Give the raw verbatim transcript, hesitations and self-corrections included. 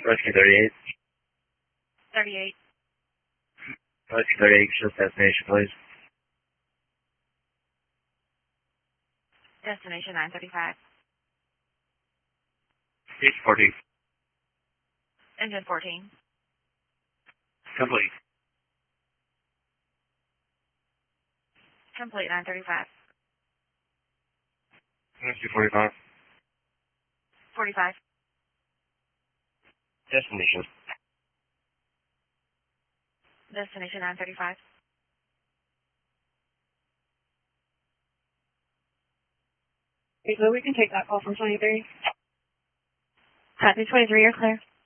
Rescue thirty-eight. thirty-eight. Rescue thirty-eight, show destination, please. Destination nine thirty-five. Stage fourteen. Engine fourteen. Complete. Complete nine thirty-five. Rescue forty-five. forty-five. Destination. Destination nine thirty-five. Okay, so we can take that call from twenty-three. Copy twenty-three, you're clear.